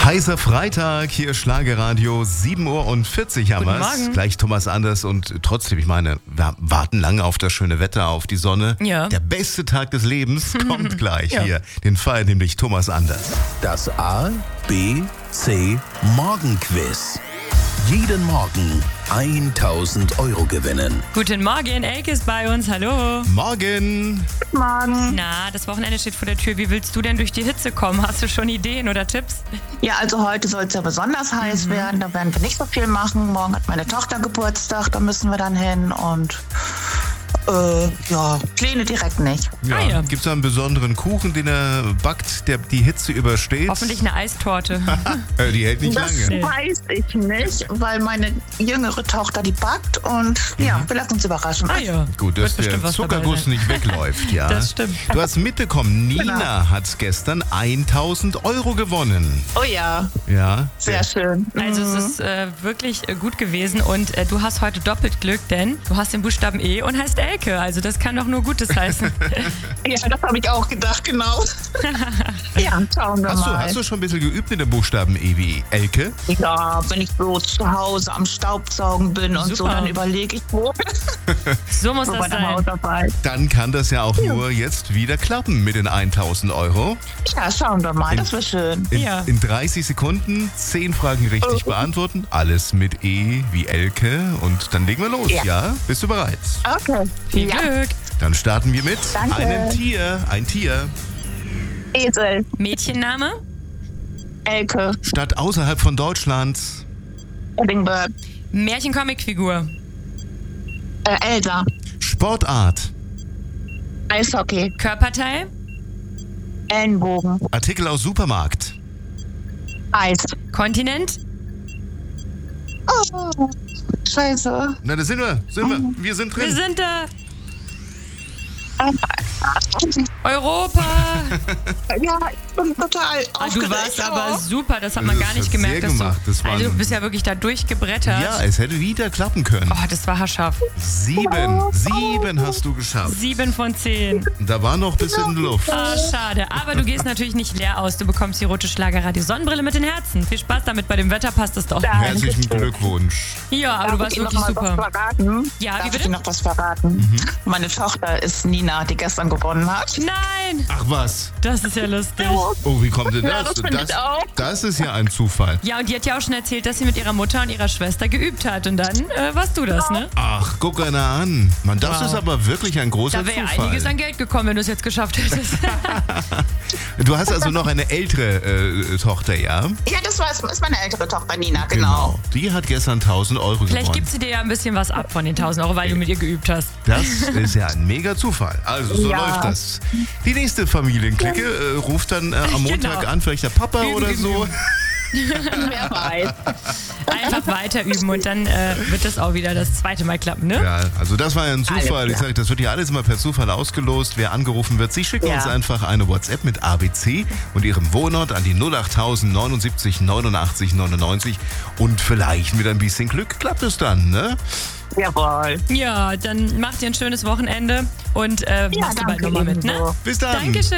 Heißer Freitag, hier Schlagerradio, 7:40 Uhr haben Guten wir's. Morgen. Gleich Thomas Anders und trotzdem, ich meine, wir warten lange auf das schöne Wetter, auf die Sonne. Ja. Der beste Tag des Lebens kommt gleich Ja. hier. Den feiert nämlich Thomas Anders. Das A, B, C Morgenquiz. Jeden Morgen 1.000 € gewinnen. Guten Morgen, Elke ist bei uns, hallo. Morgen! Morgen. Na, das Wochenende steht vor der Tür. Wie willst du denn durch die Hitze kommen? Hast du schon Ideen oder Tipps? Ja, also heute soll es ja besonders heiß werden. Da werden wir nicht so viel machen. Morgen hat meine Tochter Geburtstag, da müssen wir dann hin. Und Pläne direkt nicht. Ah, ja. Gibt's da einen besonderen Kuchen, den er backt, der die Hitze übersteht? Hoffentlich eine Eistorte. Die hält nicht Das lange. weiß ich nicht, weil meine jüngere Tochter die backt. Und ja, wir lassen uns überraschen. Ah ja. Gut, dass Wird bestimmt der was Zuckerguss dabei nicht wegläuft, ja. Das stimmt. Du hast mitbekommen, Nina Genau. hat gestern 1.000 € gewonnen. Oh ja, Ja. sehr schön. sein. Also es ist wirklich gut gewesen und du hast heute doppelt Glück, denn du hast den Buchstaben E und heißt Elke. Also das kann doch nur Gutes heißen. Ja, das habe ich auch gedacht, genau. Ja, schauen wir mal. Hast du schon ein bisschen geübt mit dem Buchstaben E wie Elke? Ja, wenn ich so zu Hause am Staubsaugen bin und so, Super. dann überlege ich, wo So muss bei das der sein. Hausarbeit. Dann kann das ja auch nur jetzt wieder klappen mit den 1.000 €. Ja, schauen wir mal, das wäre schön. Ja. In 30 Sekunden 10 Fragen richtig beantworten. Alles mit E wie Elke. Und dann legen wir los, ja? Ja. Bist du bereit? Okay. Viel Ja. Glück. Dann starten wir mit Danke. einem Tier. Ein Tier. Esel, Mädchenname? Elke, Stadt außerhalb von Deutschland. Edinburgh, Märchen-Comicfigur. Elsa, Sportart. Eishockey, Körperteil? Ellenbogen, Artikel aus Supermarkt. Eis. Kontinent? Oh, scheiße. Na, da sind wir. Wir sind Wir drin. sind da. Europa. Ja, ich bin total Ah, aufgeregt. du warst aber Oh. super, das hat man Das gar nicht hat gemerkt. sehr Dass gemacht. Das du, waren- also du bist ja wirklich da durchgebrettert. Ja, es hätte wieder klappen können. Oh, das war haarscharf. 7 hast du geschafft. 7 von 10. Da war noch ein bisschen Luft. Ah, schade. Aber du gehst natürlich nicht leer aus. Du bekommst die rote Schlagerradio Sonnenbrille mit den Herzen. Viel Spaß damit. Bei dem Wetter passt es doch. Danke. Herzlichen Glückwunsch. Ja, aber du Darf warst ich Ihnen wirklich noch mal super. was verraten? Ja, wie Darf ich bitte? Ihnen noch was verraten? Meine Tochter ist Nina, die gestern gewonnen hat. Nein, Ach was. das ist ja lustig. Oh, wie kommt denn Ja, das? das finde ich auch. Das ist ja ein Zufall. Ja, und die hat ja auch schon erzählt, dass sie mit ihrer Mutter und ihrer Schwester geübt hat. Und dann warst du das, ne? Ach, guck einer an. Mann, das Wow. ist aber wirklich ein großer Da wäre ja Zufall. einiges an Geld gekommen, wenn du es jetzt geschafft hättest. Du hast also noch eine ältere Tochter, ja? Ja, das ist meine ältere Tochter Nina, genau. Die hat gestern 1.000 € Vielleicht gewonnen. gibt sie dir ja ein bisschen was ab von den 1.000 €, weil du mit ihr geübt hast. Das ist ja ein mega Zufall. Also, so Ja. läuft das. Die nächste Familienklicke ruft dann am Montag Genau. an, vielleicht der Papa Üben, oder üben, so. üben. Wer weiß. Einfach weiter üben und dann wird das auch wieder das zweite Mal klappen, ne? Ja, also das war ja ein Zufall. Alles Ich klar. sage, das wird ja alles immer per Zufall ausgelost. Wer angerufen wird, Sie schicken Ja. uns einfach eine WhatsApp mit ABC und Ihrem Wohnort an die 08000 79 89 99 und vielleicht mit ein bisschen Glück klappt es dann, ne? Jawohl. Ja, dann mach dir ein schönes Wochenende und machst du bald danke nochmal mit, ne? ebenso. Bis dann. Dankeschön.